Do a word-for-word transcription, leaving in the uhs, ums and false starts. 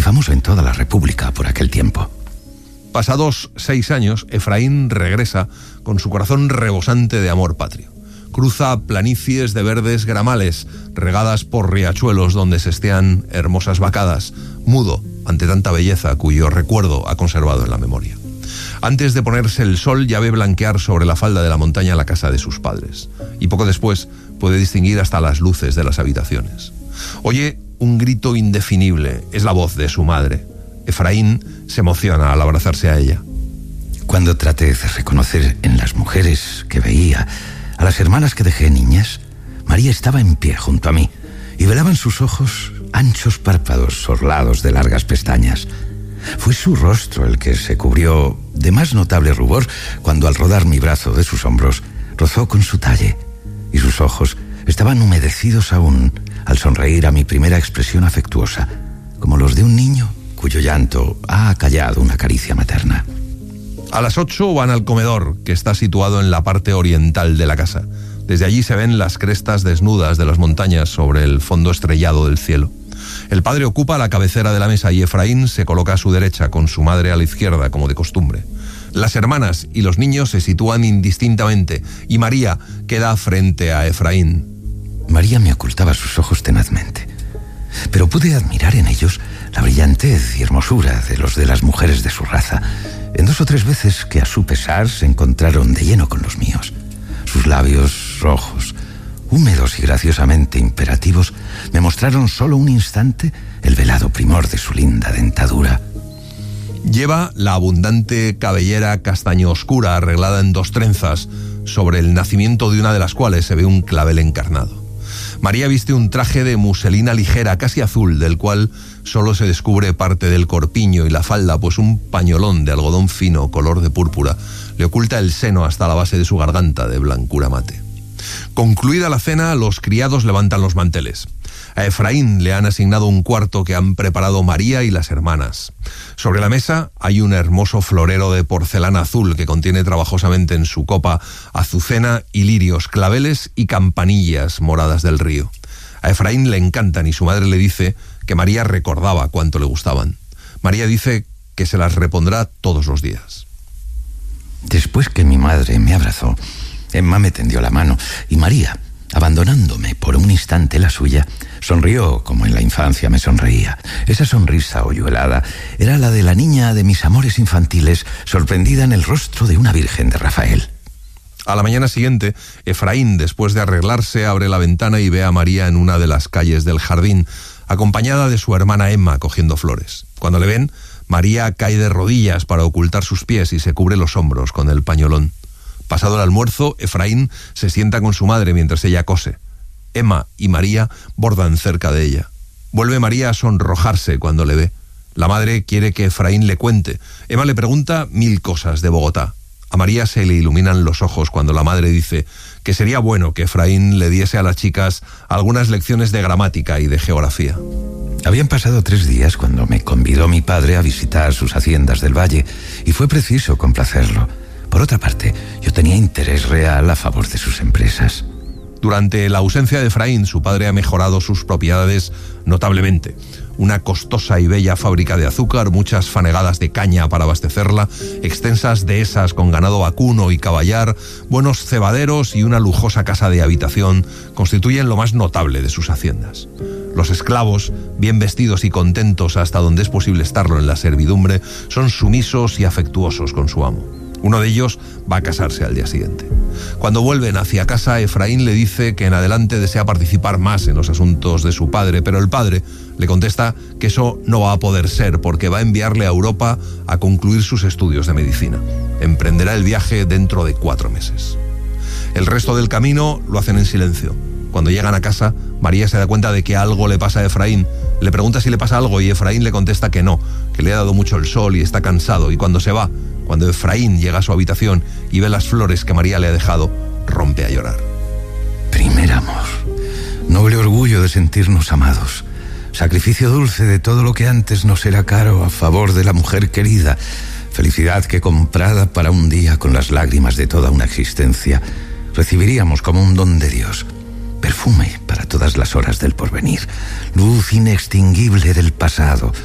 famoso en toda la República por aquel tiempo. Pasados seis años, Efraín regresa con su corazón rebosante de amor patrio. Cruza planicies de verdes gramales, regadas por riachuelos donde sestean hermosas vacadas, mudo ante tanta belleza cuyo recuerdo ha conservado en la memoria. Antes de ponerse el sol ya ve blanquear sobre la falda de la montaña la casa de sus padres, y poco después puede distinguir hasta las luces de las habitaciones. Oye un grito indefinible, es la voz de su madre. Efraín se emociona al abrazarse a ella. Cuando traté de reconocer en las mujeres que veía a las hermanas que dejé niñas, María estaba en pie junto a mí y velaban sus ojos anchos párpados orlados de largas pestañas. Fue su rostro el que se cubrió de más notable rubor cuando al rodar mi brazo de sus hombros rozó con su talle, y sus ojos estaban humedecidos aún al sonreír a mi primera expresión afectuosa, como los de un niño cuyo llanto ha acallado una caricia materna. A las ocho van al comedor, que está situado en la parte oriental de la casa. Desde allí se ven las crestas desnudas de las montañas sobre el fondo estrellado del cielo. El padre ocupa la cabecera de la mesa y Efraín se coloca a su derecha con su madre a la izquierda, como de costumbre. Las hermanas y los niños se sitúan indistintamente y María queda frente a Efraín. María me ocultaba sus ojos tenazmente, pero pude admirar en ellos la brillantez y hermosura de los de las mujeres de su raza, en dos o tres veces que a su pesar se encontraron de lleno con los míos. Sus labios rojos, húmedos y graciosamente imperativos, me mostraron solo un instante el velado primor de su linda dentadura. Lleva la abundante cabellera castaño oscura arreglada en dos trenzas, sobre el nacimiento de una de las cuales se ve un clavel encarnado. María viste un traje de muselina ligera, casi azul, del cual solo se descubre parte del corpiño y la falda, pues un pañolón de algodón fino, color de púrpura, le oculta el seno hasta la base de su garganta de blancura mate. Concluida la cena, los criados levantan los manteles. A Efraín le han asignado un cuarto que han preparado María y las hermanas. Sobre la mesa hay un hermoso florero de porcelana azul que contiene trabajosamente en su copa azucena y lirios, claveles y campanillas moradas del río. A Efraín le encantan y su madre le dice que María recordaba cuánto le gustaban. María dice que se las repondrá todos los días. Después que mi madre me abrazó, Emma me tendió la mano y María, abandonándome por un instante la suya, sonrió como en la infancia me sonreía. Esa sonrisa hoyuelada era la de la niña de mis amores infantiles, sorprendida en el rostro de una virgen de Rafael. A la mañana siguiente, Efraín, después de arreglarse, abre la ventana y ve a María en una de las calles del jardín, acompañada de su hermana Emma cogiendo flores. Cuando le ven, María cae de rodillas para ocultar sus pies y se cubre los hombros con el pañolón. Pasado el almuerzo, Efraín se sienta con su madre mientras ella cose. Emma y María bordan cerca de ella. Vuelve María a sonrojarse cuando le ve. La madre quiere que Efraín le cuente. Emma le pregunta mil cosas de Bogotá. A María se le iluminan los ojos cuando la madre dice que sería bueno que Efraín le diese a las chicas algunas lecciones de gramática y de geografía. Habían pasado tres días cuando me convidó mi padre a visitar sus haciendas del valle y fue preciso complacerlo. Por otra parte, yo tenía interés real a favor de sus empresas. Durante la ausencia de Efraín, su padre ha mejorado sus propiedades notablemente. Una costosa y bella fábrica de azúcar, muchas fanegadas de caña para abastecerla, extensas dehesas con ganado vacuno y caballar, buenos cebaderos y una lujosa casa de habitación constituyen lo más notable de sus haciendas. Los esclavos, bien vestidos y contentos hasta donde es posible estarlo en la servidumbre, son sumisos y afectuosos con su amo. Uno de ellos va a casarse al día siguiente. Cuando vuelven hacia casa, Efraín le dice que en adelante desea participar más en los asuntos de su padre, pero el padre le contesta que eso no va a poder ser porque va a enviarle a Europa a concluir sus estudios de medicina. Emprenderá el viaje dentro de cuatro meses. El resto del camino lo hacen en silencio. Cuando llegan a casa, María se da cuenta de que algo le pasa a Efraín. Le pregunta si le pasa algo y Efraín le contesta que no, que le ha dado mucho el sol y está cansado. Y cuando se va, cuando Efraín llega a su habitación y ve las flores que María le ha dejado, rompe a llorar. Primer amor, noble orgullo de sentirnos amados, sacrificio dulce de todo lo que antes nos era caro a favor de la mujer querida, felicidad que comprada para un día con las lágrimas de toda una existencia, recibiríamos como un don de Dios. Perfume para todas las horas del porvenir, luz inextinguible del pasado,